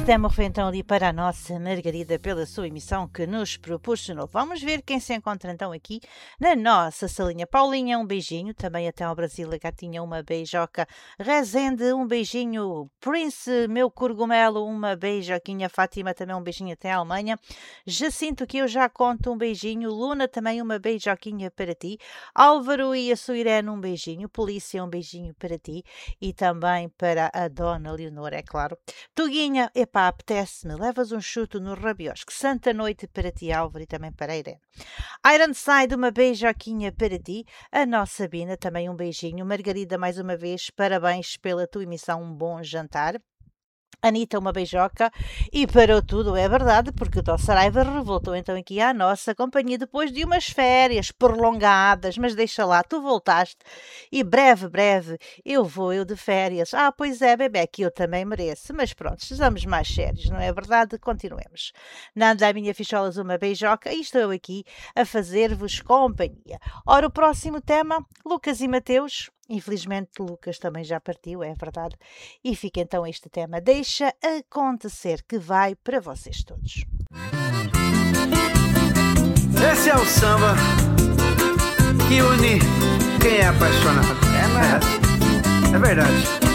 tema foi então ali para a nossa Margarida pela sua emissão que nos proporcionou. Vamos ver quem se encontra então aqui na nossa salinha. Paulinha, um beijinho. Também até ao Brasil, a gatinha, uma beijoca. Rezende, um beijinho. Prince, meu cogumelo, uma beijoquinha. Fátima, também um beijinho até a Alemanha. Jacinto, que eu já conto, um beijinho. Luna, também uma beijoquinha para ti. Álvaro e a sua Irene, um beijinho. Polícia, um beijinho para ti. E também para a Dona Leonor, é claro. Tuguinha, epá, apetece-me, levas um chuto no rabiosco. Santa noite para ti, Álvaro, e também para a Irene. Ironside, uma beijoquinha para ti. A nossa Bina, também um beijinho. Margarida, mais uma vez, parabéns pela tua emissão, um bom jantar. Anitta, uma beijoca, e parou tudo, é verdade, porque o Tó Saraiva revoltou então aqui à nossa companhia depois de umas férias prolongadas, mas deixa lá, tu voltaste e breve, eu de férias. Ah, pois é, bebê, que eu também mereço, mas pronto, sejamos mais sérios, não é verdade? Continuemos. Nanda, a minha ficholas, uma beijoca, e estou eu aqui a fazer-vos companhia. Ora, o próximo tema, Lucas e Mateus. Infelizmente Lucas também já partiu, é verdade. E fica então este tema. Deixa acontecer, que vai para vocês todos. Esse é o samba que une quem é apaixonado. É verdade.